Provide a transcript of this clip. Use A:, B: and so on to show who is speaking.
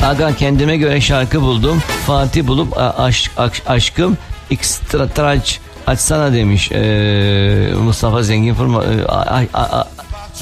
A: Aga kendime göre şarkı buldum. Fatih bulup aşkım extra açsana demiş Mustafa Zengin.